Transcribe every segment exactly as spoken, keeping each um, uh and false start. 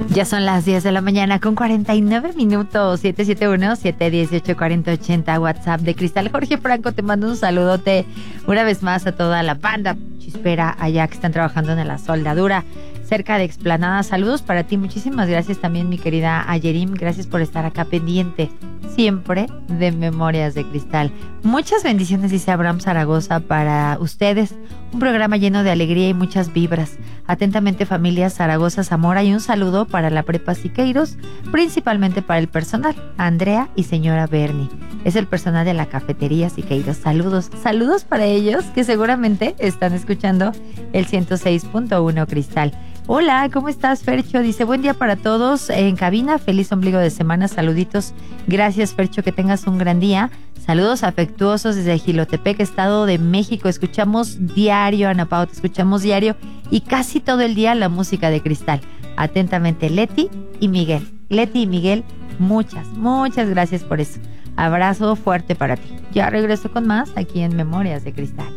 Ya son las diez de la mañana con cuarenta y nueve minutos. siete siete uno, siete uno ocho, cuatro cero ocho cero WhatsApp de Cristal. Jorge Franco, te mando un saludote una vez más a toda la banda chispera allá que están trabajando en la soldadura cerca de Explanada. Saludos para ti, muchísimas gracias también, mi querida Ayerim. Gracias por estar acá pendiente siempre de Memorias de Cristal. Muchas bendiciones, dice Abraham Zaragoza, para ustedes. Un programa lleno de alegría y muchas vibras. Atentamente, familia Zaragoza Zamora, y un saludo para la Prepa Siqueiros, principalmente para el personal, Andrea y señora Bernie. Es el personal de la cafetería Siqueiros. Saludos, saludos para ellos que seguramente están escuchando el ciento seis punto uno Cristal. Hola, ¿cómo estás, Fercho? Dice, buen día para todos en cabina, feliz ombligo de semana, saluditos. Gracias, Fercho, que tengas un gran día. Saludos afectuosos desde Jilotepec, Estado de México. Escuchamos diario, Ana Pau, te escuchamos diario y casi todo el día la música de Cristal. Atentamente, Leti y Miguel. Leti y Miguel, muchas, muchas gracias por eso. Abrazo fuerte para ti. Ya regreso con más aquí en Memorias de Cristal.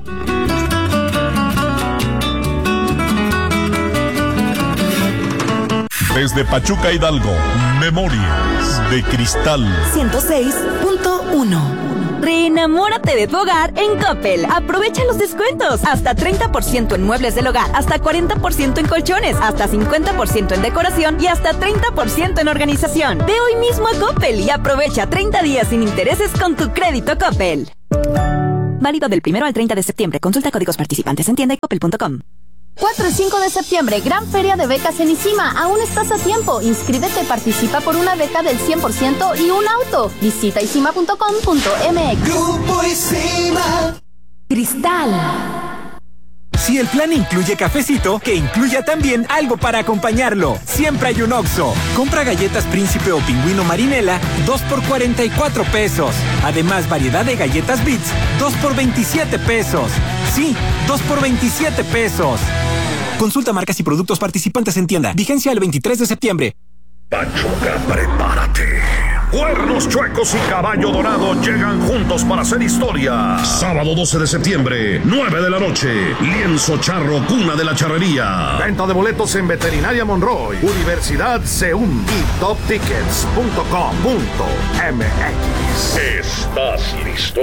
Desde Pachuca, Hidalgo, Memorias de Cristal ciento seis punto uno. Reenamórate de tu hogar en Coppel. Aprovecha los descuentos. Hasta treinta por ciento en muebles del hogar, hasta cuarenta por ciento en colchones, hasta cincuenta por ciento en decoración y hasta treinta por ciento en organización. Ve hoy mismo a Coppel y aprovecha treinta días sin intereses con tu crédito Coppel. Válido del primero al treinta de septiembre. Consulta códigos participantes en tienda y coppel punto com. cuatro y cinco de septiembre, gran feria de becas en ICIMA. Aún estás a tiempo. Inscríbete, participa por una beca del cien por ciento y un auto. Visita isima punto com punto m x. Grupo ICIMA. Cristal. Si el plan incluye cafecito, que incluya también algo para acompañarlo. Siempre hay un Oxxo. Compra galletas Príncipe o Pingüino Marinela, dos por cuarenta y cuatro pesos. Además, variedad de galletas Bits, dos por veintisiete pesos. Sí, dos por veintisiete pesos. Consulta marcas y productos participantes en tienda. Vigencia el veintitrés de septiembre. Pachuca, prepárate. Cuernos Chuecos y Caballo Dorado llegan juntos para hacer historia. Sábado doce de septiembre, nueve de la noche. Lienzo Charro, cuna de la charrería. Venta de boletos en Veterinaria Monroy, Universidad Seúm y top tickets punto com punto m x. ¿Estás listo?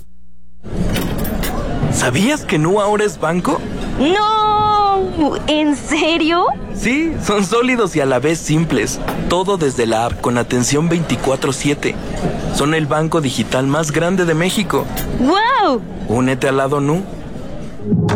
¿Sabías que Nu ahora es banco? ¡No! ¿En serio? Sí, son sólidos y a la vez simples. Todo desde la app con atención veinticuatro siete. Son el banco digital más grande de México. ¡Wow! Únete al lado Nu.